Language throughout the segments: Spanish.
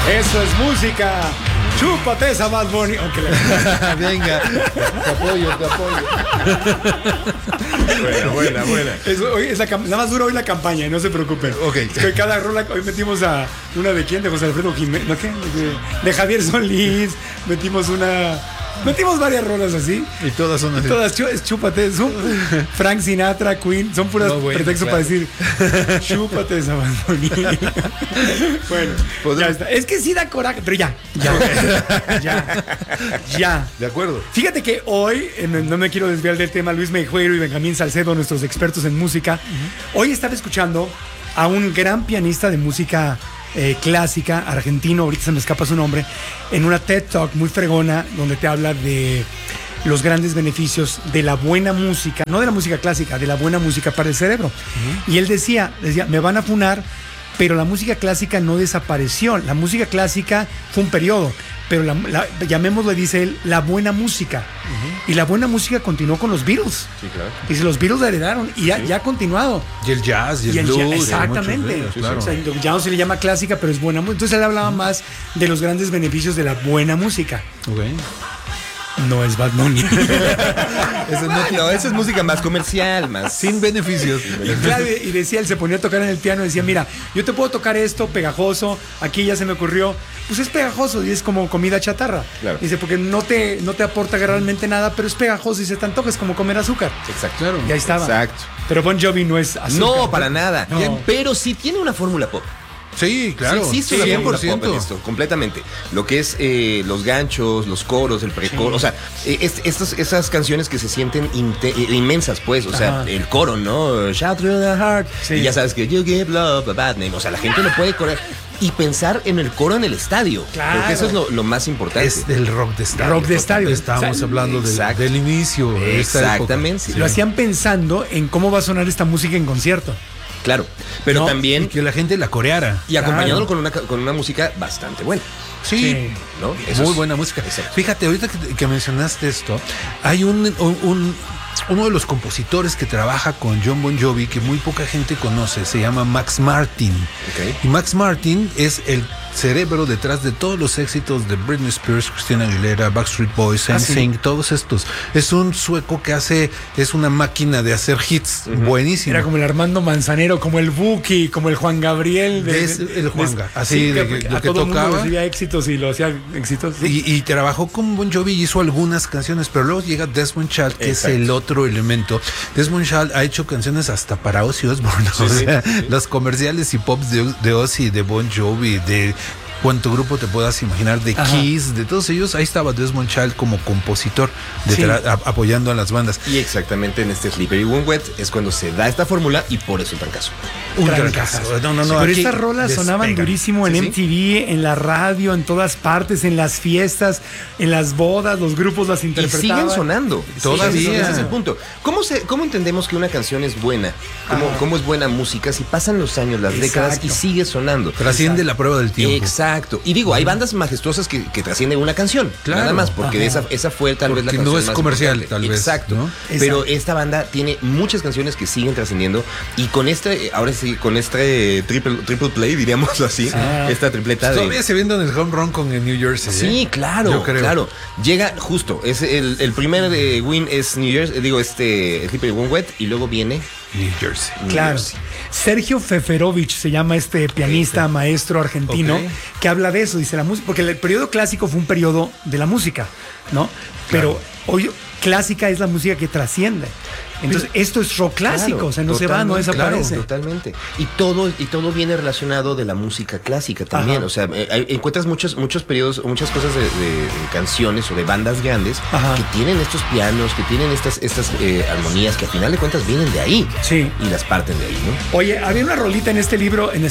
Eso es música. Chúpate esa Bad Bunny. Venga, te apoyo. Buena. Nada más dura hoy la campaña, no se preocupen. Ok. Cada rola, hoy metimos a una de quién, de José Alfredo Jiménez, ¿no qué? De Javier Solís, metimos varias rolas así. Y todas son así. Todas chúpate, Frank Sinatra, Queen, son puras pretextos para decir chúpate esa Bad Bunny. Bueno, ya está. Es que sí da coraje, pero ya. De acuerdo. Fíjate que hoy, no me quiero desviar del tema, Luis Meijueiro y Benjamín Salcedo, nuestros expertos en música, hoy estaba escuchando a un gran pianista de música clásica, argentino, ahorita se me escapa su nombre, en una TED Talk muy fregona, donde te habla de los grandes beneficios de la buena música, no de la música clásica, de la buena música para el cerebro. Y él decía, me van a funar, pero la música clásica no desapareció. La música clásica fue un periodo, pero llamémosle, dice él, la buena música. Y la buena música continuó con los Beatles. Sí, claro. Y los Beatles la heredaron y ya ha continuado. Y el jazz y el blues. Exactamente. Ellos, claro. O sea, ya no se le llama clásica, pero es buena música. Entonces él hablaba más de los grandes beneficios de la buena música. Okay. No es Bad Bunny. Esa es música más comercial, más sin beneficios. Y decía, él se ponía a tocar en el piano y decía, mira, yo te puedo tocar esto pegajoso, aquí ya se me ocurrió, pues es pegajoso y es como comida chatarra. Claro. Dice, porque no te aporta realmente nada, pero es pegajoso y se te antoja, es como comer azúcar. Exacto. Claro. Y ahí estaba. Exacto. Pero Bon Jovi no es azúcar. No, para nada. No. Pero sí tiene una fórmula pop. Sí, claro. Sí, existe una fórmula 100%. pop en esto, completamente. Lo que es los ganchos, los coros, el precoro, o sea, esas canciones que se sienten inmensas, pues, o sea, el coro, ¿no? Shout through the heart. Sí. Y ya sabes que you give love a bad name. O sea, la gente no puede correr. Y pensar en el coro en el estadio. Claro. Porque eso es lo más importante. Es del rock de estadio. Rock de estadio. Estábamos hablando del inicio. De esta Exactamente. época. Lo hacían pensando en cómo va a sonar esta música en concierto. Claro. Pero No, también. Y que la gente la coreara. Y acompañándolo con una música bastante buena. Sí. ¿No? Eso Muy es- buena música. Exacto. Fíjate, ahorita que mencionaste esto, hay uno de los compositores que trabaja con John Bon Jovi que muy poca gente conoce, se llama Max Martin. Ok. Y Max Martin es el cerebro detrás de todos los éxitos de Britney Spears, Christina Aguilera, Backstreet Boys, NSYNC, todos estos. Es un sueco que es una máquina de hacer hits buenísima. Era como el Armando Manzanero, como el Buki, como el Juan Gabriel. El Juanga, así de que lo a que todo el mundo tocaba. recibía éxitos y lo hacía exitosos. Sí. Y trabajó con Bon Jovi y hizo algunas canciones, pero luego llega Desmond Child, que Exacto. es el otro elemento. Desmond Child ha hecho canciones hasta para Ozzy Osbourne, o sea, los comerciales y pops de Ozzy, de Bon Jovi, de cuánto grupo te puedas imaginar, de Kiss, de todos ellos. Ahí estaba Desmond Child como compositor, apoyando a las bandas. Y exactamente en este Slippery When Wet es cuando se da esta fórmula y por eso el trancazo. Un Trancazo. trancazo. No, Pero aquí estas rolas sonaban despegan. durísimo en Sí, MTV, en la radio, en todas partes, en las fiestas, en las bodas, los grupos las Y interpretaban. siguen sonando. Todavía. Ese es el punto. ¿Cómo entendemos que una canción es buena? ¿Cómo es buena música si pasan los años, las décadas y sigue sonando? Trasciende la prueba del tiempo. Exacto. Y digo, hay bandas majestuosas que trascienden una canción. Claro. Nada más, porque esa fue tal vez la Porque canción no es más comercial, importante. tal vez, Exacto. ¿no? Pero esta banda tiene muchas canciones que siguen trascendiendo. Y con ahora sí, con triple play, diríamoslo así, esta tripleta de. Todavía se viendo en el home run con el New Jersey. Sí, claro, Yo creo. claro. Llega justo, es el primer win es New Jersey, Slippery When Wet, y luego viene New Jersey. Claro. Sergio Feferovich se llama este pianista, maestro argentino, Ok. que habla de eso, dice la música, porque el periodo clásico fue un periodo de la música, ¿no? Pero hoy clásica es la música que trasciende. Entonces, esto es rock clásico, Claro, o sea, no se va, no totalmente, desaparece. claro, totalmente. Y todo viene relacionado de la música clásica también. Ajá. O sea, encuentras muchos periodos, muchas cosas de canciones o de bandas grandes Ajá. que tienen estos pianos, que tienen estas armonías que al final de cuentas vienen de ahí. Sí. Y las parten de ahí, ¿no? Oye, había una rolita en este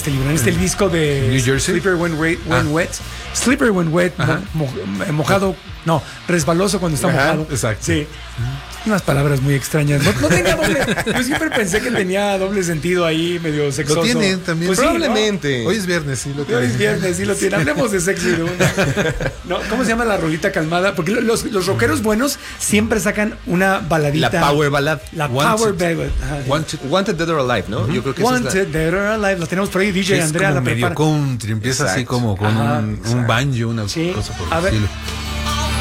disco de New Jersey. Slippery When Wet. Slippery When Wet, mojado, no, resbaloso cuando está Ajá, mojado. exacto. Sí. Unas palabras muy extrañas. No tenía doble. Yo siempre pensé que tenía doble sentido ahí, medio sexoso. Lo tiene también. Pues sí, probablemente. ¿no? Hoy es viernes, sí lo tiene. Hoy es viernes, sí lo tiene. Hablemos de sexo y de una. ¿No? ¿Cómo se llama la rolita calmada? Porque los rockeros buenos siempre sacan una baladita. La power ballad. La Wanted. power ballad. Ajá. Wanted Dead or Alive, ¿no? Yo creo que esa es Wanted, Dead or Alive. La tenemos por ahí. DJ Es Andrea como la medio prepara. country, empieza así Exacto. como con Ajá, un banjo, una Sí. cosa por A el ver, estilo.